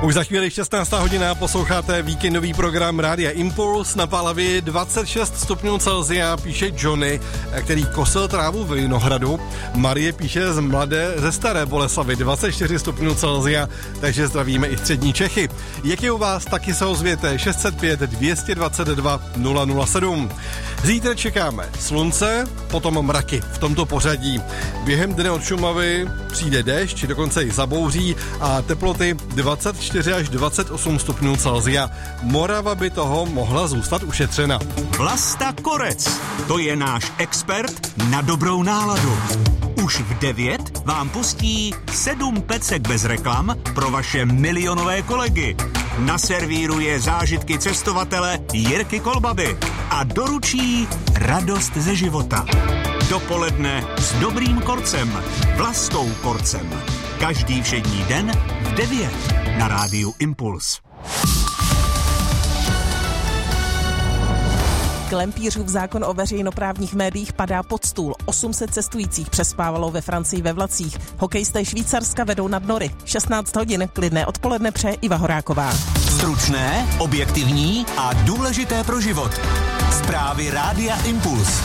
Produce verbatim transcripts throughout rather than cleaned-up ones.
Už za chvíli šestnáctá hodina posloucháte víkendový program Rádia Impuls. Na Pálavě dvacet šest stupňů Celsia, píše Johnny, který kosil trávu v Vinohradu. Marie píše z Mladé, ze Staré Boleslavy, dvacet čtyři stupňů Celsia, takže zdravíme i střední Čechy. Jak je u vás, taky se ozvěte šest set pět dvě dvacet dva nula nula sedm. Zítra čekáme slunce, potom mraky v tomto pořadí. Během dne od Šumavy přijde déšť, dokonce i zabouří a teploty dvacet čtyři až dvacet osm stupňů Celsia. Morava by toho mohla zůstat ušetřena. Vlasta Korec, to je náš expert na dobrou náladu. Už v devět vám pustí sedm pecek bez reklam pro vaše milionové kolegy. Naservíruje zážitky cestovatele Jirky Kolbaby a doručí radost ze života. Dopoledne s dobrým korcem, Vlastou Korcem. Každý všední den v devět na rádiu Impuls. Klempířův zákon o veřejnoprávních médiích padá pod stůl. osm set cestujících přespávalo ve Francii ve vlacích. Hokejisté Švýcarska vedou nad Nory. šestnáct hodin, klidné odpoledne přeje Iva Horáková. Stručné, objektivní a důležité pro život. Zprávy Rádia Impuls.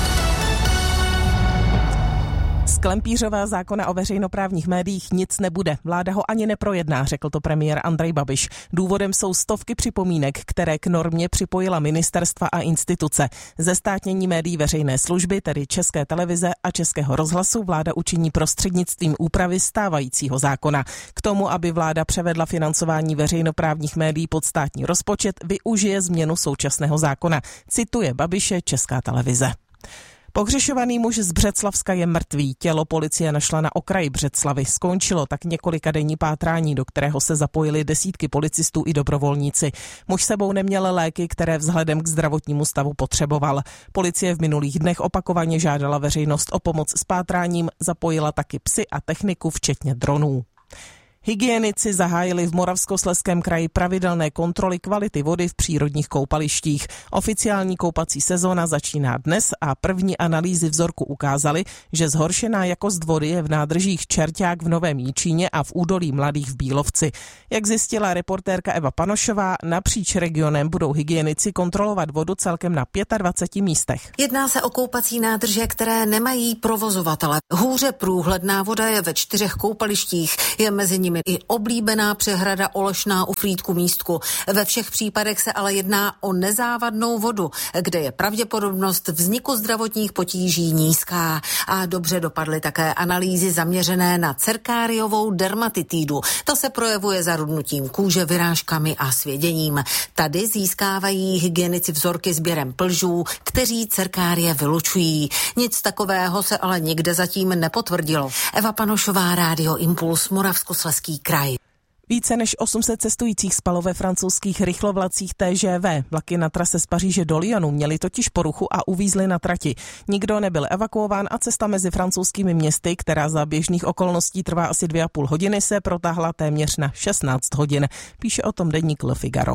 Z Klempířova zákona o veřejnoprávních médiích nic nebude. Vláda ho ani neprojedná, řekl to premiér Andrej Babiš. Důvodem jsou stovky připomínek, které k normě připojila ministerstva a instituce. Zestátnění médií veřejné služby, tedy České televize a Českého rozhlasu, vláda učiní prostřednictvím úpravy stávajícího zákona. K tomu, aby vláda převedla financování veřejnoprávních médií pod státní rozpočet, využije změnu současného zákona. Cituje Babiše Česká televize. Pohřešovaný muž z Břeclavska je mrtvý. Tělo policie našla na okraji Břeclavy. Skončilo tak několikadenní pátrání, do kterého se zapojili desítky policistů i dobrovolníci. Muž sebou neměl léky, které vzhledem k zdravotnímu stavu potřeboval. Policie v minulých dnech opakovaně žádala veřejnost o pomoc s pátráním, zapojila taky psy a techniku, včetně dronů. Hygienici zahájili v Moravskoslezském kraji pravidelné kontroly kvality vody v přírodních koupalištích. Oficiální koupací sezóna začíná dnes a první analýzy vzorku ukázaly, že zhoršená jakost vody je v nádržích Čerťák v Novém Jičíně a v údolí Mladých v Bílovci. Jak zjistila reportérka Eva Panošová, napříč regionem budou hygienici kontrolovat vodu celkem na dvaceti pěti místech. Jedná se o koupací nádrže, které nemají provozovatele. Hůře průhledná voda je ve čtyřech koupalištích, je mezi nimi i oblíbená přehrada Olešná u Frýdku Místku. Ve všech případech se ale jedná o nezávadnou vodu, kde je pravděpodobnost vzniku zdravotních potíží nízká. A dobře dopadly také analýzy zaměřené na cerkáriovou dermatitidu. To se projevuje zarudnutím kůže, vyrážkami a svěděním. Tady získávají hygienici vzorky sběrem plžů, kteří cerkárie vylučují. Nic takového se ale nikde zatím nepotvrdilo. Eva Panošová, Rádio Impuls, Moravskoslezský kraj. Více než osm set cestujících spalo ve francouzských rychlovlacích T G V. Vlaky na trase z Paříže do Lyonu měly totiž poruchu a uvízly na trati. Nikdo nebyl evakuován a cesta mezi francouzskými městy, která za běžných okolností trvá asi dvě a půl hodiny, se protáhla téměř na šestnáct hodin. Píše o tom deník Le Figaro.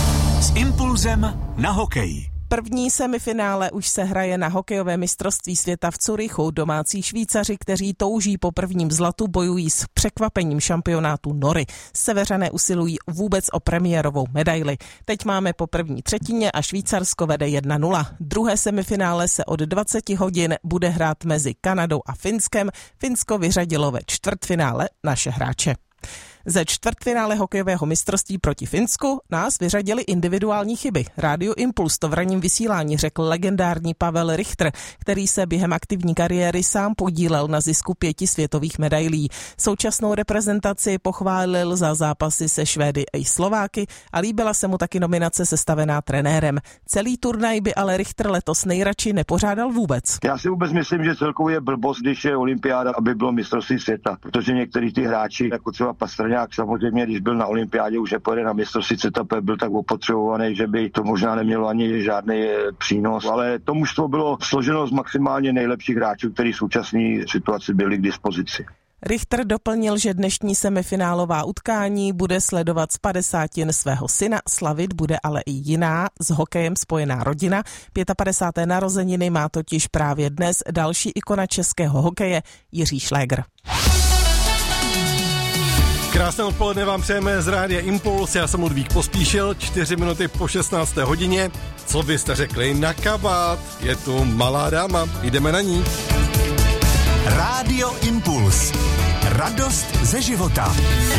S impulzem na hokej. První semifinále už se hraje na hokejové mistrovství světa v Curychu. Domácí Švýcaři, kteří touží po prvním zlatu, bojují s překvapením šampionátu Nory. Seveřané usilují vůbec o premiérovou medaili. Teď máme po první třetině a Švýcarsko vede jedna nula. Druhé semifinále se od dvacet hodin bude hrát mezi Kanadou a Finskem. Finsko vyřadilo ve čtvrtfinále naše hráče. Ze čtvrtfinále hokejového mistrovství proti Finsku nás vyřadili individuální chyby. Rádio Impuls to v ranním vysílání řekl legendární Pavel Richter, který se během aktivní kariéry sám podílel na zisku pěti světových medailí. Současnou reprezentaci pochválil za zápasy se Švédy i Slováky a líbila se mu taky nominace sestavená trenérem. Celý turnaj by ale Richter letos nejradši nepořádal vůbec. Já si vůbec myslím, že celkově je blbost, když je olympiáda, aby bylo mistrovství světa, protože některý ty hráči, jako třeba Pastrňák, samozřejmě, když byl na olympiádě, už nepojede na mistrovství světa, byl tak opotřebovaný, že by to možná nemělo ani žádný přínos, ale to mužstvo bylo složeno z maximálně nejlepších hráčů, kteří v současné situaci byli k dispozici. Richter doplnil, že dnešní semifinálová utkání bude sledovat z padesátin svého syna, slavit bude ale i jiná s hokejem spojená rodina. padesáté páté narozeniny má totiž právě dnes další ikona českého hokeje Jiří Šlégr. Krásné odpoledne vám přejeme z Rádia Impuls, já jsem Ludvík Pospíšil, čtyři minuty po šestnácté hodině. Co byste řekli na kabát? Je tu malá dáma, jdeme na ní. Rádio Impuls. Radost ze života.